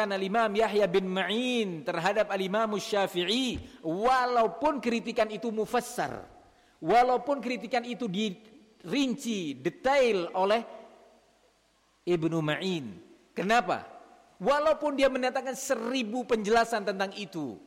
dikatakan Al-Imam Yahya bin Ma'in terhadap Al-Imam Syafi'i, walaupun kritikan itu mufassar, walaupun kritikan itu dirinci detail oleh Ibnu Ma'in. Kenapa? Walaupun dia mendatangkan 1000 penjelasan tentang itu,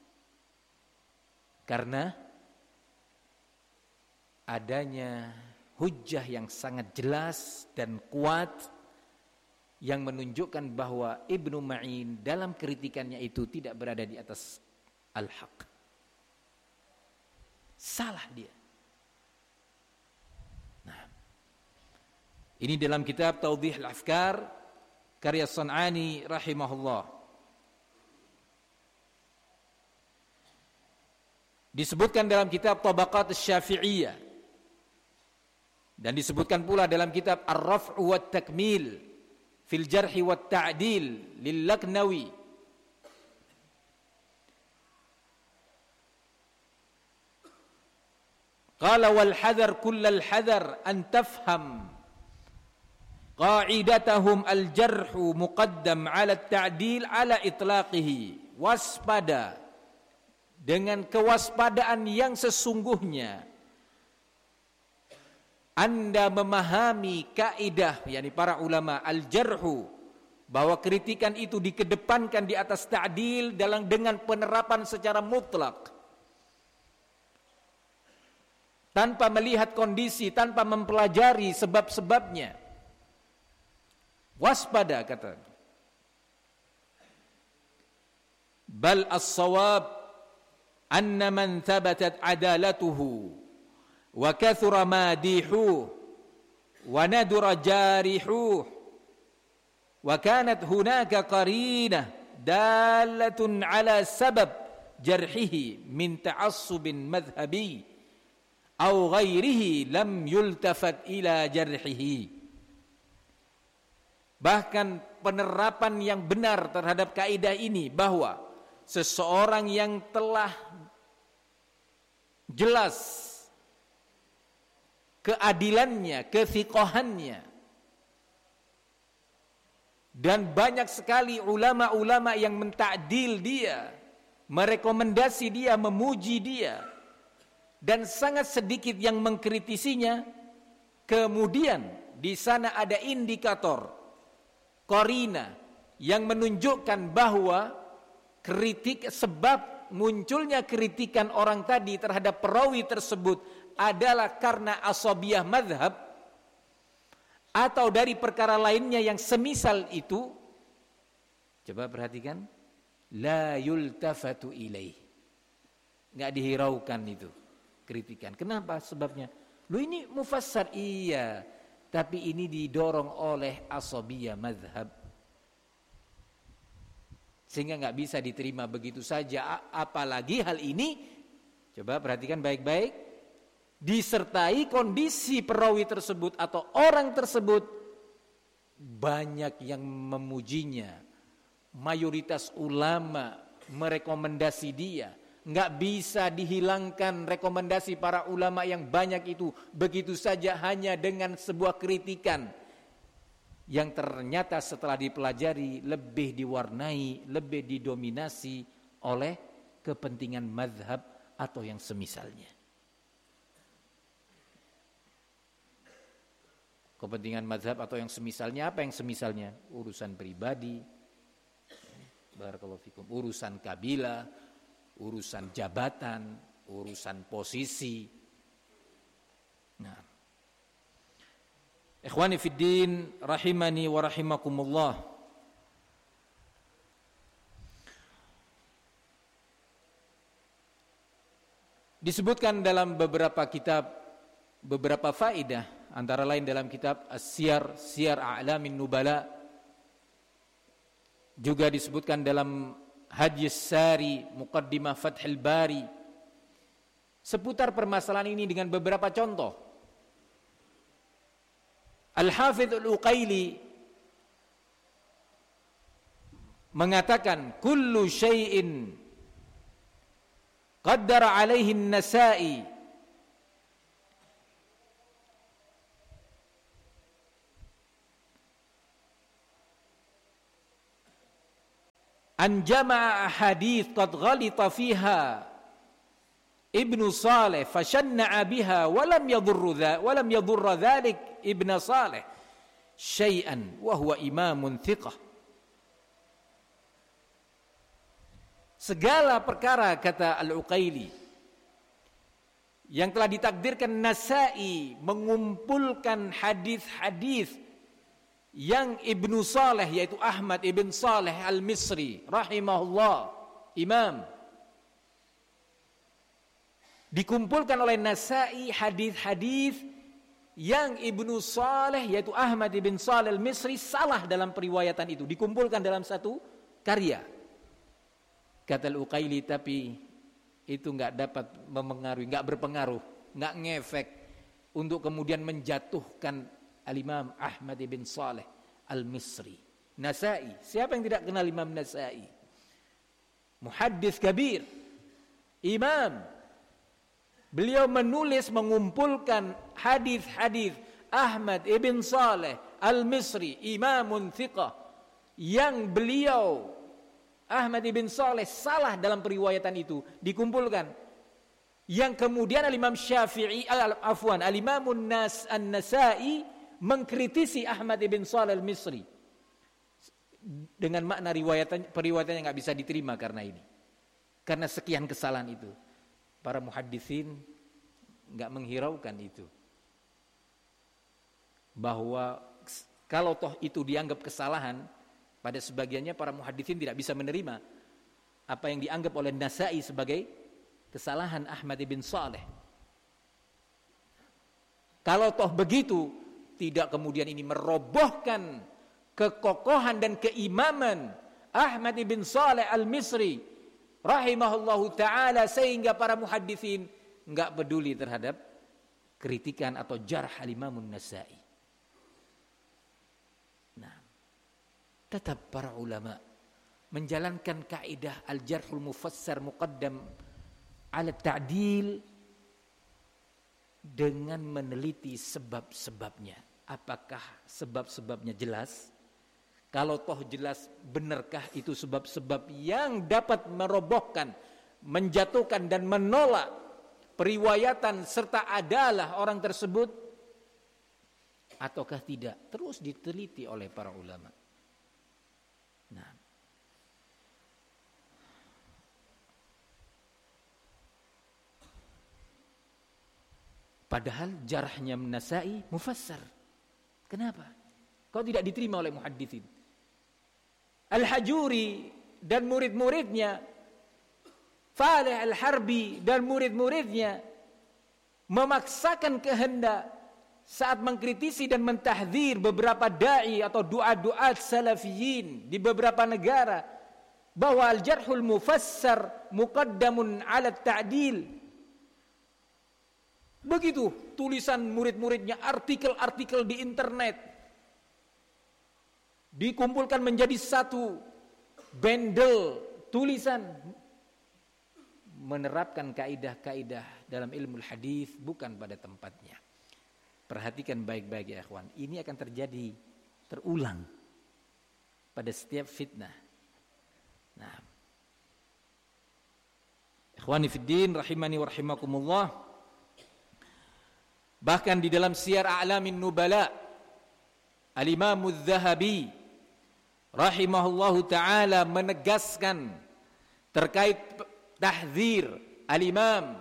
karena adanya hujjah yang sangat jelas dan kuat yang menunjukkan bahwa Ibnu Ma'in dalam kritikannya itu tidak berada di atas al-haq. Salah dia. Nah, ini dalam kitab Tawdih al-Afkar karya San'ani rahimahullah. Disebutkan dalam kitab Tabaqat Asy-Syafi'iyah, dan disebutkan pula dalam kitab Ar-Raf' wa Takmil fil Jarh wa Ta'dil lil-Laknawi. Qala wal hadar kullal hadar an tafham qa'idatahum al-jarh muqaddam 'ala at-ta'dil 'ala itlaqihi. Waspada dengan kewaspadaan yang sesungguhnya Anda memahami kaidah, yakni para ulama, al-jarhu, bahwa kritikan itu dikedepankan di atas ta'dil dengan penerapan secara mutlak, tanpa melihat kondisi, tanpa mempelajari sebab-sebabnya. Waspada, kata. Bal as-sawab anna man thabatat adalatuhu wa kathura madihuh wa nadura jarihuh wa kanat hunaka qarinah dalatun ala sabab jarhihi min ta'assubin madhhabi aw ghairihi lam yultafat ila jarhihi. Bahkan penerapan yang benar terhadap kaidah ini, bahwa seseorang yang telah jelas keadilannya, kefiqahannya, dan banyak sekali ulama-ulama yang mentakdil dia, merekomendasi dia, memuji dia, dan sangat sedikit yang mengkritisinya. Kemudian di sana ada indikator, qarina, yang menunjukkan bahwa kritik, sebab munculnya kritikan orang tadi terhadap perawi tersebut adalah karena asabiyah madhab atau dari perkara lainnya yang semisal itu. Coba perhatikan, la yultafatu ilaih, enggak dihiraukan itu kritikan. Kenapa? Sebabnya, lu ini mufassar, iya, tapi ini didorong oleh asabiyah madhab, sehingga nggak bisa diterima begitu saja. Apalagi hal ini, coba perhatikan baik-baik, disertai kondisi perawi tersebut atau orang tersebut banyak yang memujinya, mayoritas ulama merekomendasi dia. Nggak bisa dihilangkan rekomendasi para ulama yang banyak itu begitu saja hanya dengan sebuah kritikan yang ternyata setelah dipelajari lebih diwarnai, lebih didominasi oleh kepentingan mazhab atau yang semisalnya. Kepentingan mazhab atau yang semisalnya, apa yang semisalnya? Urusan pribadi, barakallahu fikum, urusan kabilah, urusan jabatan, urusan posisi. Nah, ikhwani fiddin rahimani wa rahimakumullah. Disebutkan dalam beberapa kitab beberapa faedah, antara lain dalam kitab As-Siyar, Siyar A'lamin Nubala, juga disebutkan dalam Hadis Sari, Muqaddimah Fathul Bari, seputar permasalahan ini dengan beberapa contoh. Al-Hafidz Al-Uqaili mengatakan, kullu syai'in qaddara alaihi an-Nasa'i an jama'a ahadits qad ghalita fiha Ibnu Saleh fashanna'a biha wa lam yadurra dhalik Ibnu Saleh syai'an wa huwa imamun thiqah. Segala perkara, kata Al-Uqaili, yang telah ditakdirkan Nasa'i mengumpulkan hadis-hadis yang Ibnu Saleh, yaitu Ahmad ibn Saleh al-Misri rahimahullah, imam, dikumpulkan oleh Nasa'i hadis-hadis yang Ibnu Saleh, yaitu Ahmad ibn Saleh al-Misri, salah dalam periwayatan itu, dikumpulkan dalam satu karya. Kata Al-Uqaili, tapi itu enggak dapat memengaruhi, enggak berpengaruh, enggak ngefek untuk kemudian menjatuhkan Al-Imam Ahmad ibn Saleh al-Misri. Nasa'i, siapa yang tidak kenal Imam Nasa'i? Muhaddits kabir, imam. Beliau menulis, mengumpulkan hadis-hadis Ahmad ibn Saleh al-Misri, imamun thiqah, yang beliau Ahmad ibn Saleh salah dalam periwayatan itu, dikumpulkan. Yang kemudian Al-Imam Syafi'i, Al-Imam An-Nasa'i mengkritisi Ahmad ibn Saleh al-Misri dengan makna periwayatannya nggak bisa diterima karena ini, karena sekian kesalahan itu. Para muhaddisin nggak menghiraukan itu, bahwa kalau toh itu dianggap kesalahan, pada sebagiannya para muhaddisin tidak bisa menerima apa yang dianggap oleh Nasa'i sebagai kesalahan Ahmad ibn Saleh. Kalau toh begitu, tidak kemudian ini merobohkan kekokohan dan keimaman Ahmad ibn Saleh al-Misri rahimahullahu ta'ala, sehingga para muhaddisin enggak peduli terhadap kritikan atau jarh al-Imam Nasa'i. Nah, tetap para ulama menjalankan kaidah al-jarhul mufassar muqaddam ala ta'dil dengan meneliti sebab-sebabnya. Apakah sebab-sebabnya jelas? Kalau toh jelas, benarkah itu sebab-sebab yang dapat merobohkan, menjatuhkan dan menolak periwayatan serta adalah orang tersebut, ataukah tidak? Terus diteliti oleh para ulama. Nah, padahal jarhnya Nasa'i mufassar. Kenapa? Kau tidak diterima oleh muhadditsin? Al-Hajuri dan murid-muridnya, Falih Al-Harbi dan murid-muridnya memaksakan kehendak saat mengkritisi dan mentahdzir beberapa dai atau duat-duat salafiyin di beberapa negara, bahwa al-jarhul mufassar muqaddamun 'ala ta'dil. Begitu tulisan murid-muridnya, artikel-artikel di internet dikumpulkan menjadi satu bundle tulisan menerapkan kaidah-kaidah dalam ilmu hadis bukan pada tempatnya. Perhatikan baik-baik ya ikhwan, ini akan terjadi, terulang pada setiap fitnah. Nah, ikhwani fiddin rahimani wa rahimakumullah, bahkan di dalam Siyar A'lamin Nubala, Al-Imam Az-Zahabi rahimahullahu ta'ala menegaskan terkait tahdzir Al-Imam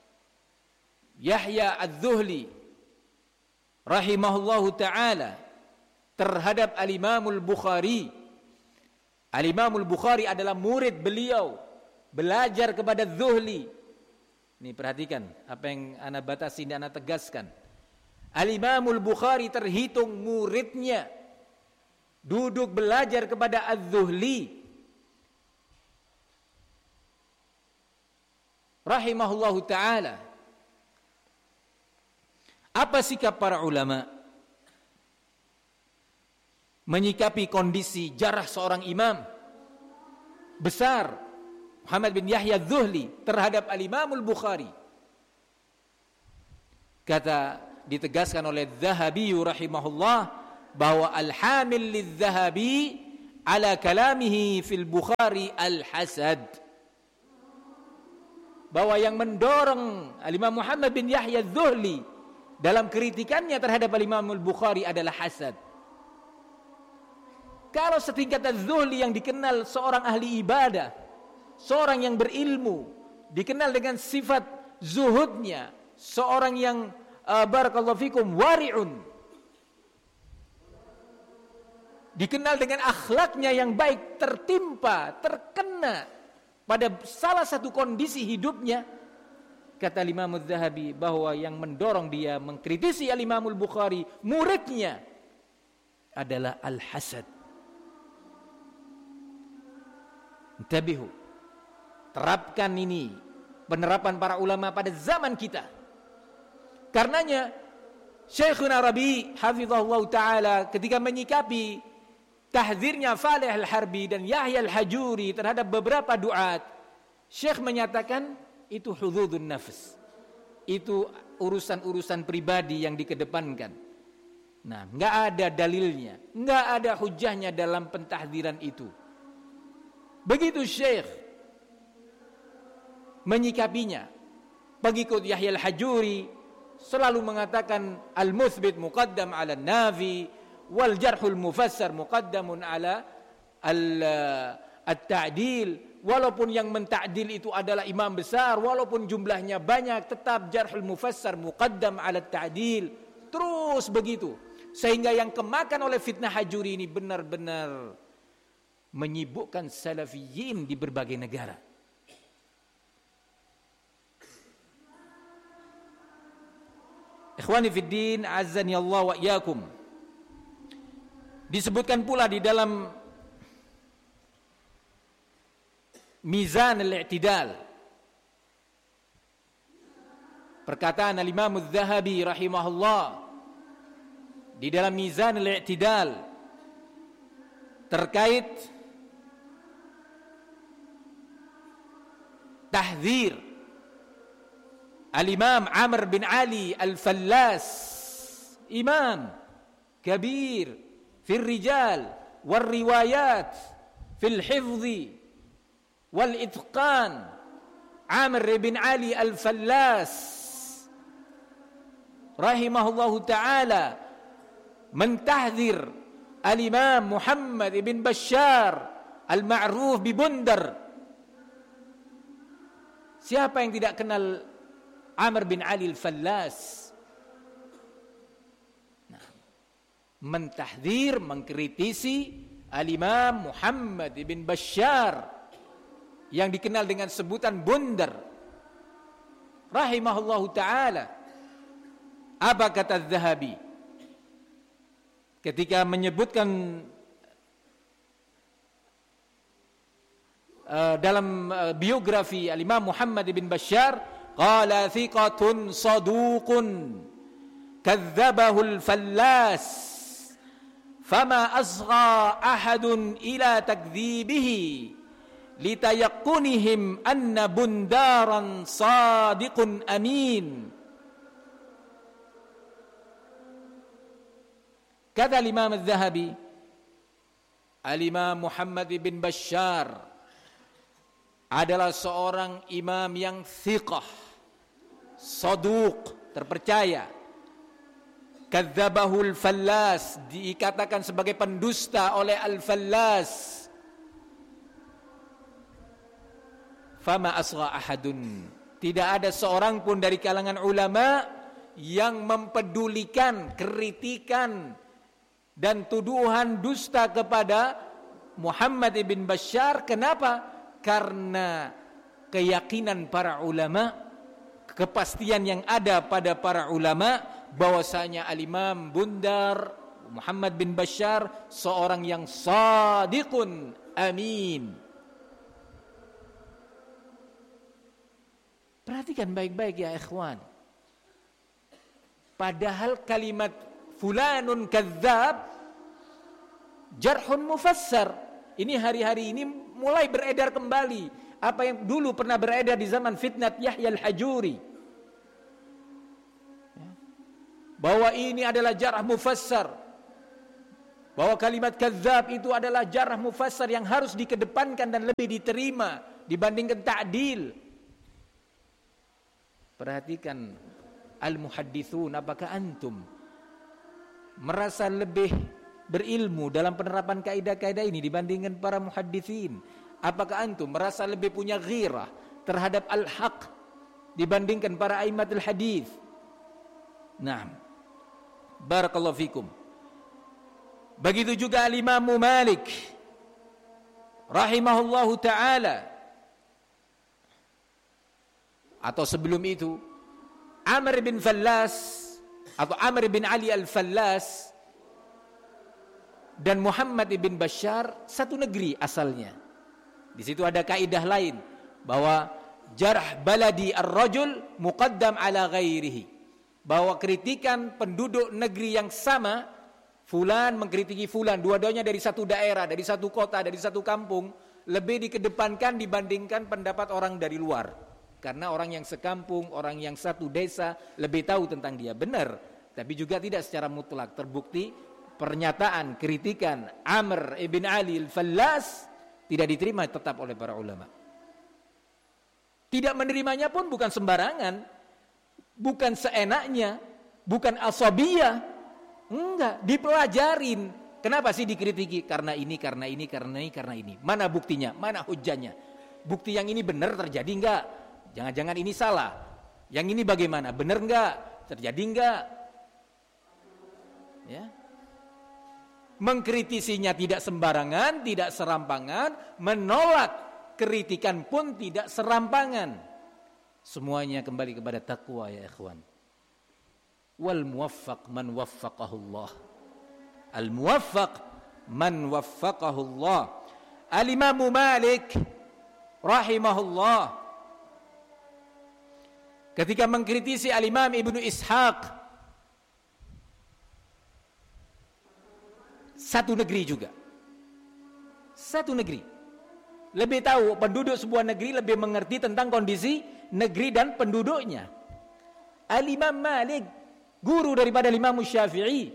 Yahya Az-Zuhli rahimahullahu ta'ala terhadap Al-Imam Al-Bukhari. Al-Imam Al-Bukhari adalah murid beliau, belajar kepada Zuhli. Ini perhatikan apa yang ana batasi dan ana tegaskan. Al-Imam Al-Bukhari terhitung muridnya, duduk belajar kepada Az-Zuhli rahimahullahu ta'ala. Apa sikap para ulama menyikapi kondisi jarah seorang imam besar Muhammad bin Yahya Az-Zuhli terhadap Al-Imam Al-Bukhari? Kata, ditegaskan oleh Zahabi rahimahullah bahwa al-hamil lidz-Zahabi ala kalamihi fil Bukhari al-hasad. Bahwa yang mendorong Al-Imam Muhammad bin Yahya Az-Zuhli dalam kritikannya terhadap Al-Imam Al-Bukhari adalah hasad. Kalau setingkat Az-Zuhli yang dikenal seorang ahli ibadah, seorang yang berilmu, dikenal dengan sifat zuhudnya, seorang yang barakallahu fikum wari'un, dikenal dengan akhlaknya yang baik, terkena pada salah satu kondisi hidupnya, kata Imam Az-Zahabi bahwa yang mendorong dia mengkritisi Al-Imam Al-Bukhari, muridnya, adalah al-hasad. Intabihu, terapkan ini, penerapan para ulama pada zaman kita. Karenanya Syekhuna Rabi hafizahullah ta'ala ketika menyikapi tahdzirnya Falih Al-Harbi dan Yahya Al-Hajuri terhadap beberapa duat, Syekh menyatakan itu hududun nafs, itu urusan-urusan pribadi yang dikedepankan. Nah, enggak ada dalilnya, enggak ada hujahnya dalam pentahdziran itu. Begitu Syekh menyikapinya. Pengikut Yahya Al-Hajuri selalu mengatakan al-muthbit muqaddam ala an-nafi wal jarhul mufassar muqaddamun ala at-ta'dil. Walaupun yang menta'dil itu adalah imam besar, walaupun jumlahnya banyak, tetap jarhul mufassar muqaddam ala at-ta'dil. Terus begitu. Sehingga yang kemakan oleh fitnah Hajuri ini benar-benar menyibukkan salafiyin di berbagai negara. Ikhwani fid din, azzani Allah wa iyyakum. Disebutkan pula di dalam Mizan al-I'tidal, perkataan al-Imam Az-Zahabi rahimahullah di dalam Mizan al-I'tidal terkait tahdzir Al-Imam Amr bin Ali Al-Fallas, imam kabir fil rijal wal riwayat fil hifzi wal itqan. Amr bin Ali Al-Fallas rahimahullahu ta'ala mentahdzir Al-Imam Muhammad ibn Bashar Al-Ma'ruf bi Bundar. Siapa yang tidak kenal Amr bin Ali Al-Fallas? Nah, mentahdzir, mengkritisi Al-Imam Muhammad ibn Bashar yang dikenal dengan sebutan Bundar rahimahullahu ta'ala. Apa kata Az-Zahabi ketika menyebutkan dalam biografi Al-Imam Muhammad ibn Bashar, qala thiqatun saduqun kadzabahu al-Fallas fama asgha ahadun ila takdzibihi litayaqunihim anna bundaran sadiqun amin. Kata Imam Az-Zahabi, Al-Imam Muhammad ibn Bashar adalah seorang imam yang thiqah, saduq, terpercaya. Kadzabahul Fallas, dikatakan sebagai pendusta oleh Al-Fallas. Fama asgha ahadun, tidak ada seorang pun dari kalangan ulama yang mempedulikan kritikan dan tuduhan dusta kepada Muhammad ibn Bashar. Kenapa? Karena keyakinan para ulama, kepastian yang ada pada para ulama bahwasanya Al-Imam Bundar Muhammad bin Bashar seorang yang sadiqun amin. Perhatikan baik-baik ya ikhwan. Padahal kalimat fulanun kadzab jarhun mufassar ini hari-hari ini mulai beredar kembali. Apa yang dulu pernah beredar di zaman fitnat Yahya Al-Hajuri, bahwa ini adalah jarh mufassar, bahwa kalimat kadzdzab itu adalah jarh mufassar yang harus dikedepankan dan lebih diterima dibandingkan ta'dil. Perhatikan al-muhadditsun, apakah antum merasa lebih berilmu dalam penerapan kaidah-kaidah ini dibandingkan para muhadditsin? Apakah antum merasa lebih punya ghirah terhadap al-haq dibandingkan para a'immatul hadis? Naam. Barakallahu fikum. Begitu juga al-Imam Malik rahimahullahu taala, atau sebelum itu Amr bin Fallas atau Amr bin Ali al-Fallas dan Muhammad bin Bashar satu negeri asalnya. Di situ ada kaidah lain bahwa jarh baladi ar-rajul muqaddam ala ghairihi, bahwa kritikan penduduk negeri yang sama, fulan mengkritiki fulan, dua-duanya dari satu daerah, dari satu kota, dari satu kampung, lebih dikedepankan dibandingkan pendapat orang dari luar. Karena orang yang sekampung, orang yang satu desa lebih tahu tentang dia. Benar, tapi juga tidak secara mutlak. Terbukti pernyataan, kritikan Amr ibn Ali al-Fallas tidak diterima tetap oleh para ulama. Tidak menerimanya pun bukan sembarangan, bukan seenaknya, bukan asabiyah. Enggak, dipelajarin. Kenapa sih dikritiki? Karena ini, karena ini, karena ini, karena ini. Mana buktinya? Mana hujjahnya? Bukti yang ini benar terjadi enggak? Jangan-jangan ini salah. Yang ini bagaimana? Benar enggak? Terjadi enggak? Ya. Mengkritisinya tidak sembarangan, tidak serampangan, menolak kritikan pun tidak serampangan. Semuanya kembali kepada takwa ya ikhwan. Wal muwaffaq man waffaqahu Allah. Al muwaffaq man waffaqahu Allah. Al Imam Malik rahimahullah ketika mengkritisi Al Imam Ibnu Ishaq, satu negeri juga, satu negeri, lebih tahu penduduk sebuah negeri, lebih mengerti tentang kondisi negeri dan penduduknya. Al Imam Malik, guru daripada Imam Syafi'i,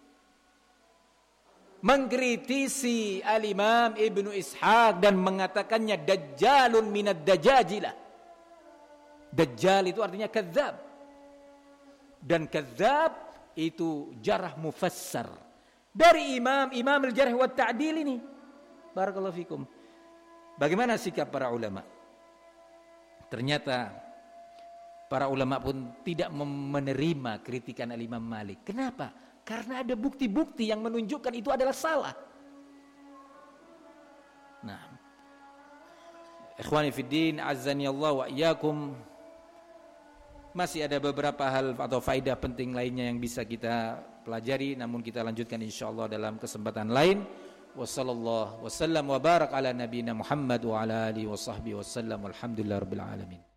mengkritisi Al-Imam Ibnu Ishaq dan mengatakannya dajjalun minad dajajilah. Dajjal itu artinya kadzdzab. Dan kadzdzab itu jarh mufassar dari imam al-jarh wa ta'dil ini. Barakallahu fikum. Bagaimana sikap para ulama? Ternyata para ulama pun tidak menerima kritikan Al-Imam Malik. Kenapa? Karena ada bukti-bukti yang menunjukkan itu adalah salah. Nah, ikhwani fiddin, azzani Allah wa iyyakum. Masih ada beberapa hal atau faedah penting lainnya yang bisa kita pelajari, namun kita lanjutkan insyaallah dalam kesempatan lain. Wassallallahu wasallam wa barak ala nabiyina Muhammad wa ala alihi wa sahbihi wasallam. Walhamdulillahirabbil alamin.